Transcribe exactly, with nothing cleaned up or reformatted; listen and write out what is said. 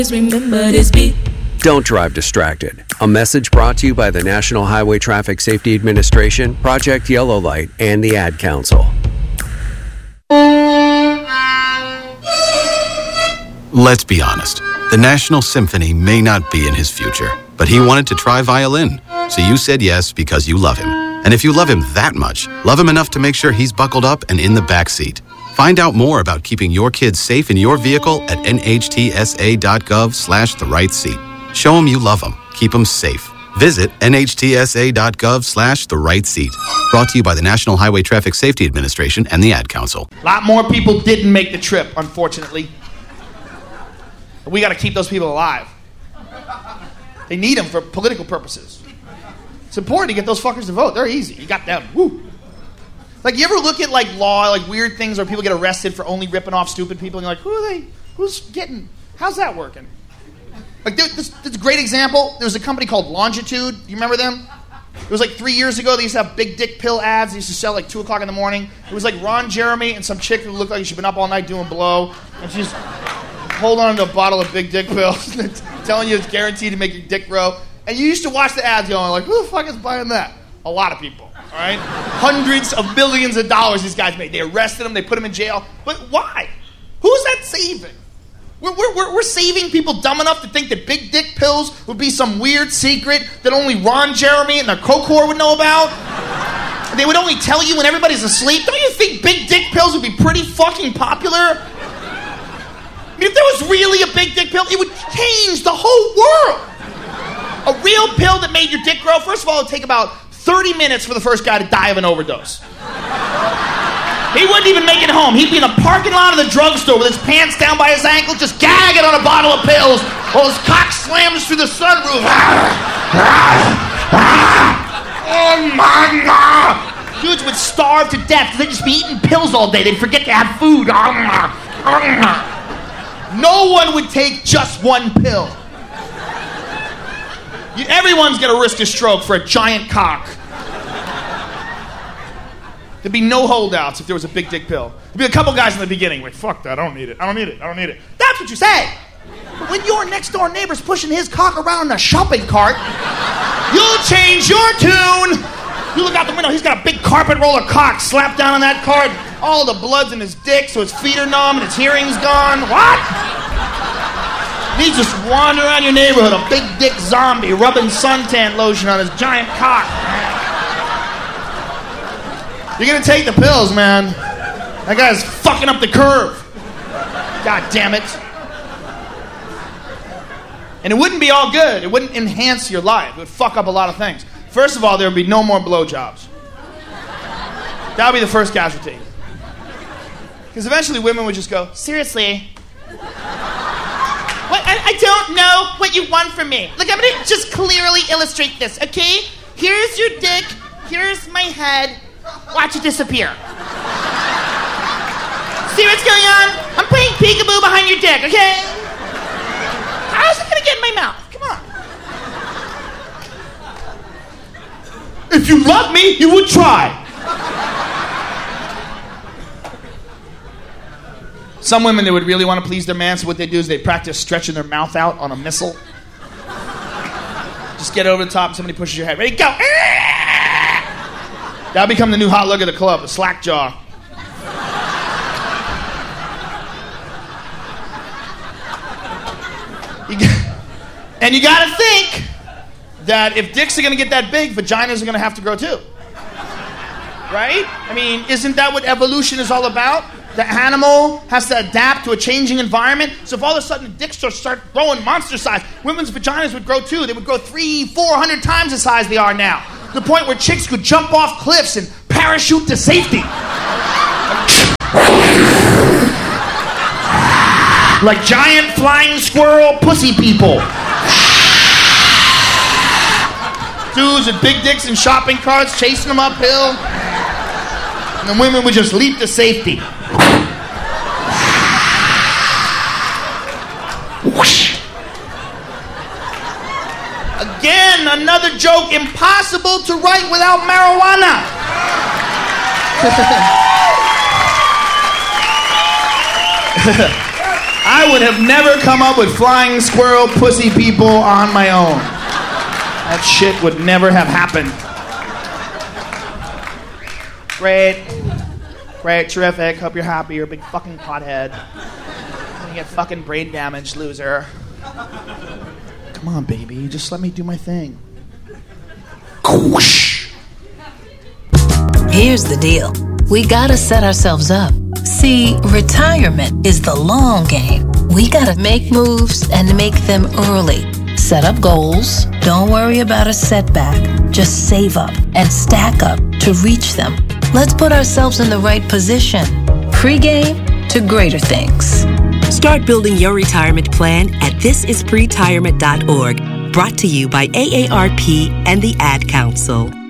Remember this beat. Don't drive distracted. A message brought to you by the National Highway Traffic Safety Administration, Project Yellow Light, and the Ad Council. Let's be honest. The National Symphony may not be in his future, but he wanted to try violin. So you said yes because you love him. And if you love him that much, love him enough to make sure he's buckled up and in the back seat. Find out more about keeping your kids safe in your vehicle at nhtsa.gov slash the right seat. Show them you love them. Keep them safe. Visit nhtsa.gov slash the right seat. Brought to you by the National Highway Traffic Safety Administration and the Ad Council. A lot more people didn't make the trip, unfortunately. We got to keep those people alive. They need them for political purposes. It's important to get those fuckers to vote. They're easy. You got them. Woo. Like, you ever look at, like, law, like, weird things where people get arrested for only ripping off stupid people, and you're like, who are they? Who's getting... How's that working? Like, this, this is a great example. There was a company called Longitude. You remember them? It was, like, three years ago. They used to have big dick pill ads. They used to sell, like, two o'clock in the morning. It was, like, Ron Jeremy and some chick who looked like she'd been up all night doing blow, and she's holding on to a bottle of big dick pills telling you it's guaranteed to make your dick grow. And you used to watch the ads going, like, who the fuck is buying that? A lot of people. All right? Hundreds of millions of dollars these guys made. They arrested them. They put them in jail. But why? Who's that saving? We're, we're, we're saving people dumb enough to think that big dick pills would be some weird secret that only Ron Jeremy and the Coke whore would know about? They would only tell you when everybody's asleep? Don't you think big dick pills would be pretty fucking popular? I mean, if there was really a big dick pill, it would change the whole world. A real pill that made your dick grow, first of all, it would take about thirty minutes for the first guy to die of an overdose. He wouldn't even make it home. He'd be in the parking lot of the drugstore with his pants down by his ankle, just gagging on a bottle of pills while his cock slams through the sunroof. Oh my God! Dudes would starve to death because they'd just be eating pills all day. They'd forget to have food. No one would take just one pill. You, everyone's gonna risk a stroke for a giant cock. There'd be no holdouts if there was a big dick pill. There'd be a couple guys in the beginning like, fuck that, I don't need it, I don't need it, I don't need it. That's what you say. But when your next door neighbor's pushing his cock around in a shopping cart, you'll change your tune. You look out the window, he's got a big carpet roller cock slapped down on that cart. All the blood's in his dick, so his feet are numb and his hearing's gone. What? He's just wandering around your neighborhood, a big dick zombie rubbing suntan lotion on his giant cock. You're gonna take the pills, man. That guy's fucking up the curve. God damn it. And it wouldn't be all good. It wouldn't enhance your life. It would fuck up a lot of things. First of all, there would be no more blowjobs. That would be the first casualty. Because eventually women would just go, seriously? What? I, I don't know what you want from me. Look, I'm going to just clearly illustrate this, okay? Here's your dick. Here's my head. Watch it disappear. See what's going on? I'm playing peekaboo behind your dick, okay? How's it going to get in my mouth? Come on. If you love me, you would try. Some women, they would really want to please their man, so what they do is they practice stretching their mouth out on a missile. Just get over the top and somebody pushes your head. Ready, go! That'll become the new hot look of the club, the slack jaw. You got, and you gotta think that if dicks are gonna get that big, vaginas are gonna have to grow too. Right? I mean, isn't that what evolution is all about? The animal has to adapt to a changing environment. So if all of a sudden the dicks start growing monster size, women's vaginas would grow too. They would grow three, four hundred times the size they are now. To the point where chicks could jump off cliffs and parachute to safety. Like giant flying squirrel pussy people. Dudes with big dicks in shopping carts chasing them uphill. And the women would just leap to safety. Again, another joke impossible to write without marijuana. I would have never come up with flying squirrel pussy people on my own. That shit would never have happened. Great. Great, terrific. Hope you're happy. You're a big fucking pothead. You get fucking brain damage, loser. Come on, baby. Just let me do my thing. Here's the deal. We gotta set ourselves up. See, retirement is the long game. We gotta make moves and make them early. Set up goals. Don't worry about a setback. Just save up and stack up to reach them. Let's put ourselves in the right position. Pre-game to greater things. Start building your retirement plan at this is pre retirement dot org. Brought to you by A A R P and the Ad Council.